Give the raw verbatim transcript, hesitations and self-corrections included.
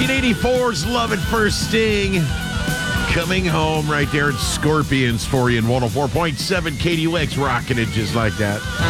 nineteen eighty-four's Love at First Sting. Coming home right there at Scorpions for you in one oh four point seven K D U X, rocking it just like that.